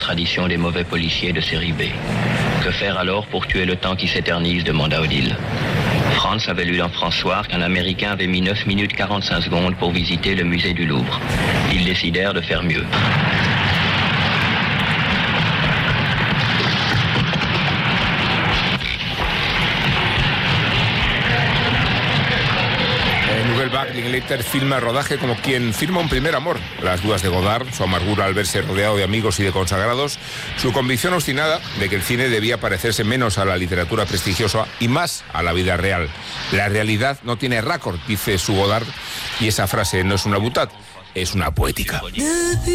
Tradition des mauvais policiers de série B. Que faire alors pour tuer le temps qui s'éternise, demanda Odile. Franz avait lu dans François qu'un Américain avait mis 9 minutes 45 secondes pour visiter le musée du Louvre. Ils décidèrent de faire mieux. Linklater filma el rodaje como quien firma un primer amor. Las dudas de Godard, su amargura al verse rodeado de amigos y de consagrados, su convicción obstinada de que el cine debía parecerse menos a la literatura prestigiosa y más a la vida real. La realidad no tiene récord, dice su Godard, y esa frase no es una boutade, es una poética.